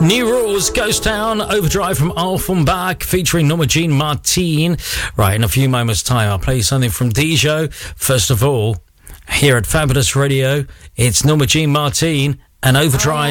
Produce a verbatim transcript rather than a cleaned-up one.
New Rules, Ghost Town, Overdrive from Offenbach, featuring Norma Jean Martin. Right, in a few moments' time, I'll play something from Dijo. First of all, here at Fabulous Radio, it's Norma Jean Martin and Overdrive.